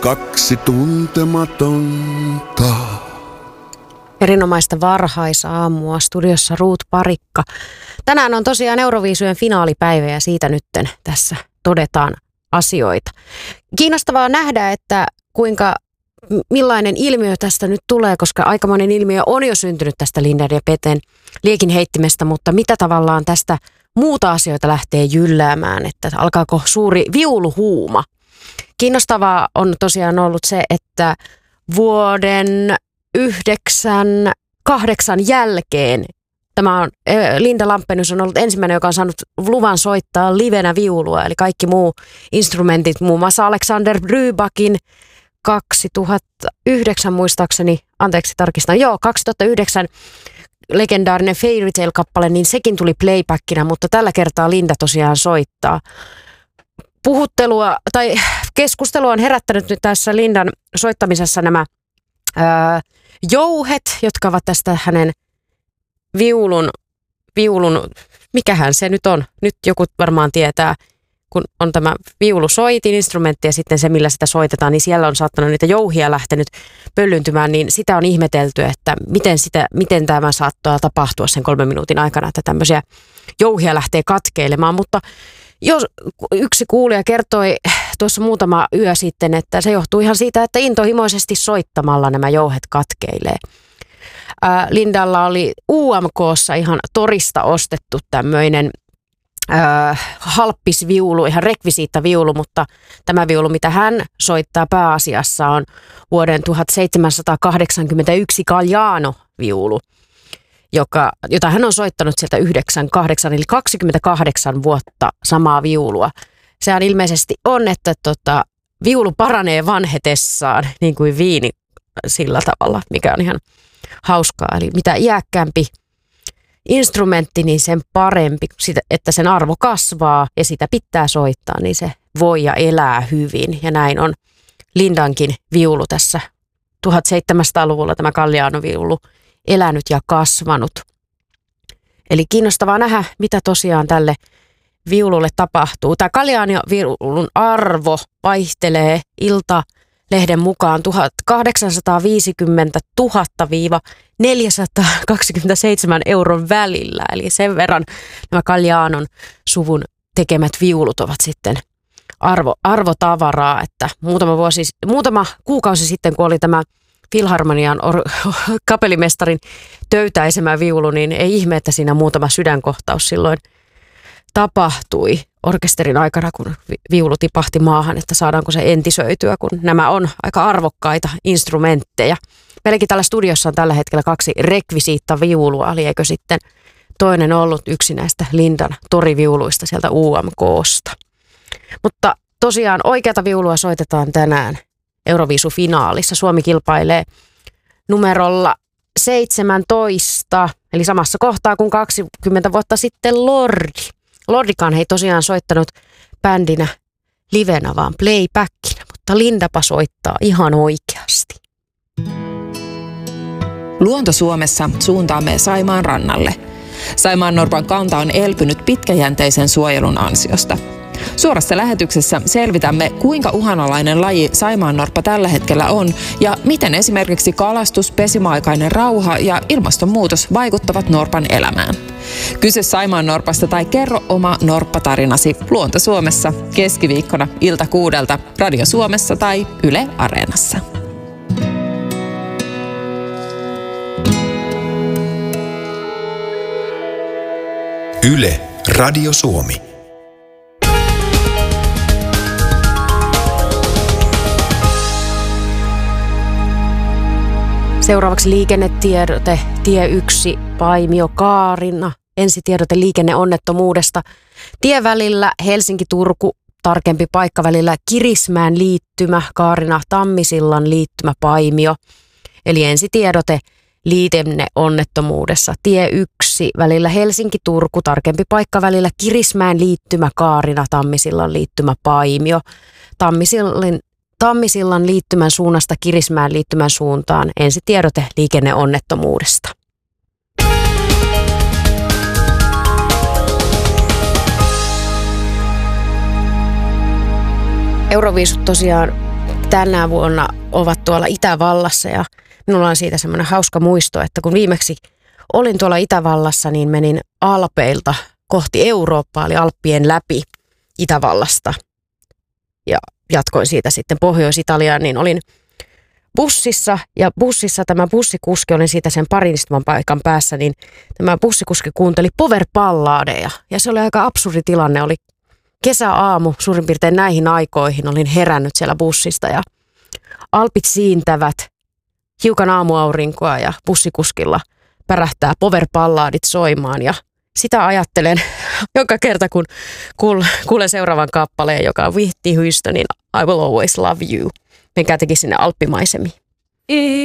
kaksi tuntematonta. Erinomaista varhaisaamua, studiossa Ruut Parikka. Tänään on tosiaan Euroviisujen finaalipäivä ja siitä nytten tässä todetaan asioita. Kiinnostavaa nähdä, että millainen ilmiö tästä nyt tulee, koska aikamoinen ilmiö on jo syntynyt tästä Lindan ja Peten liekin heittimestä, mutta mitä tavallaan tästä muuta asioita lähtee jylläämään, että alkaako suuri viuluhuuma. Kiinnostavaa on tosiaan ollut se, että vuoden 1998 jälkeen tämä on, Linda Lampenius on ollut ensimmäinen, joka on saanut luvan soittaa livenä viulua, eli kaikki muu instrumentit, muun muassa Alexander Rybakin 2009 muistaakseni, 2009 legendaarinen Fairy Tale-kappale, niin sekin tuli playbackina, mutta tällä kertaa Linda tosiaan soittaa. Puhuttelua tai keskustelua on herättänyt nyt tässä Lindan soittamisessa nämä jouhet, jotka ovat tästä hänen viulun, mikähän se nyt on, nyt joku varmaan tietää, kun on tämä viulusoitin instrumentti ja sitten se, millä sitä soitetaan, niin siellä on saattanut niitä jouhia lähtenyt pöllyntymään, niin sitä on ihmetelty, että miten tämä saattaa tapahtua sen 3 minuutin aikana, että tämmöisiä jouhia lähtee katkeilemaan, mutta jos yksi kuulija kertoi tuossa muutama yö sitten, että se johtuu ihan siitä, että intohimoisesti soittamalla nämä jouhet katkeilee. Lindalla oli UMK:ssa ihan torista ostettu tämmöinen halppisviulu, ihan rekvisiittaviulu, mutta tämä viulu, mitä hän soittaa pääasiassa, on vuoden 1781 Galliano-viulu, jota hän on soittanut sieltä 98, eli 28 vuotta samaa viulua. Sehän ilmeisesti on, että viulu paranee vanhetessaan, niin kuin viini sillä tavalla, mikä on ihan hauskaa. Eli mitä iäkkäämpi instrumentti, niin sen parempi, että sen arvo kasvaa ja sitä pitää soittaa, niin se voi ja elää hyvin. Ja näin on Lindankin viulu tässä 1700-luvulla, tämä Galliano-viulu, elänyt ja kasvanut. Eli kiinnostavaa nähdä, mitä tosiaan tälle viululle tapahtuu. Tämä Galliano-viulun arvo vaihtelee Iltalehden mukaan 1850 000 – 427 euron välillä. Eli sen verran nämä Gallianon suvun tekemät viulut ovat sitten arvotavaraa, että muutama kuukausi sitten, kun oli tämä Filharmonian kapellimestarin töytäisemä viulu, niin ei ihme, että siinä muutama sydänkohtaus silloin tapahtui orkesterin aikana, kun viulu tipahti maahan, että saadaanko se entisöityä, kun nämä on aika arvokkaita instrumentteja. Meilläkin täällä studiossa on tällä hetkellä 2 rekvisiittaviulua, eli eikö sitten toinen ollut yksi näistä Lindan toriviuluista sieltä UMK:sta. Mutta tosiaan oikeata viulua soitetaan tänään Euroviisufinaalissa. Suomi kilpailee numerolla 17, eli samassa kohtaa kuin 20 vuotta sitten Lordi. Lordikaan ei tosiaan soittanut bändinä livenä, vaan playbackinä, mutta Lindapa soittaa ihan oikeasti. Luonto Suomessa suuntaamme Saimaan rannalle. Saimaannorpan kanta on elpynyt pitkäjänteisen suojelun ansiosta. Suorassa lähetyksessä selvitämme, kuinka uhanalainen laji saimaannorppa tällä hetkellä on ja miten esimerkiksi kalastus, pesimäaikainen rauha ja ilmastonmuutos vaikuttavat norpan elämään. Kysy saimaannorpasta tai kerro oma norppatarinasi Luonto Suomessa keskiviikkona ilta 6 Radio Suomessa tai Yle Areenassa. Yle Radio Suomi. Seuraavaksi liikennetiedote, tie 1, Paimio Kaarina. Ensitiedote liikenneonnettomuudesta. Tievälillä Helsinki-Turku, tarkempi paikka välillä Kirismään liittymä, Kaarina Tammisillan liittymä Paimio. Eli ensitiedote liikenneonnettomuudessa. Tie 1 välillä Helsinki-Turku, tarkempi paikka välillä Kirismään liittymä, Kaarina Tammisillan liittymä Paimio. Tammisillan liittymän suunnasta Kirismään liittymän suuntaan. Ensitiedote liikenneonnettomuudesta. Euroviisut tosiaan tänä vuonna ovat tuolla Itävallassa ja minulla on siitä semmoinen hauska muisto, että kun viimeksi olin tuolla Itävallassa, niin menin Alpeilta kohti Eurooppaa, eli Alppien läpi Itävallasta ja jatkoin siitä sitten Pohjois-Italiaan, niin olin bussissa ja bussissa tämä bussikuski, olin siitä sen parin istuman paikan päässä, niin tämä bussikuski kuunteli power-balladeja ja se oli aika absurdi tilanne, oli kesäaamu suurin piirtein näihin aikoihin, olin herännyt siellä bussista ja alpit siintävät, hiukan aamuaurinkoa ja bussikuskilla pärähtää power-balladit soimaan ja sitä ajattelen joka kerta, kun kuulen seuraavan kappaleen, joka on Whitney Houstonin I Will Always Love You. Menkää teki sinne alppimaisemiin.